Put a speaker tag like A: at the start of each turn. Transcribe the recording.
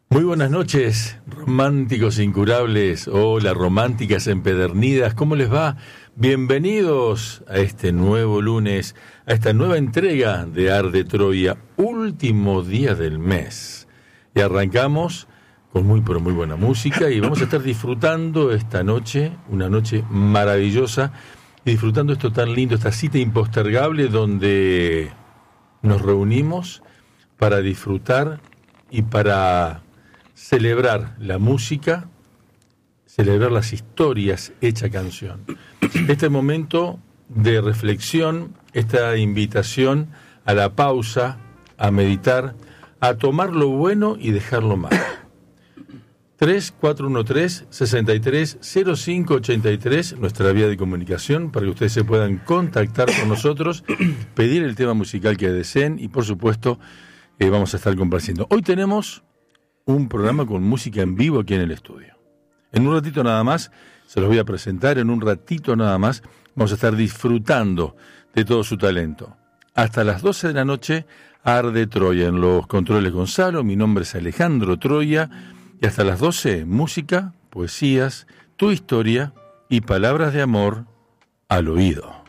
A: Muy buenas noches, románticos incurables, hola románticas empedernidas, ¿cómo les va? Bienvenidos a este nuevo lunes, a esta nueva entrega de Arde Troya, último día del mes. Y arrancamos con muy buena música y vamos a estar disfrutando esta noche, una noche maravillosa, y disfrutando esto tan lindo, esta cita impostergable donde nos reunimos para disfrutar y para celebrar la música, celebrar las historias hecha canción. Este momento de reflexión, esta invitación a la pausa, a meditar, a tomar lo bueno y dejar lo malo. 3413-630583, nuestra vía de comunicación, para que ustedes se puedan contactar con nosotros, pedir el tema musical que deseen y, por supuesto, vamos a estar compartiendo. Hoy tenemos un programa con música en vivo aquí en el estudio. En un ratito nada más, se los voy a presentar, en un ratito nada más, vamos a estar disfrutando de todo su talento. Hasta las 12 de la noche, Arde Troya, en los controles Gonzalo, mi nombre es Alejandro Troya, y hasta las 12, música, poesías, tu historia y palabras de amor al oído.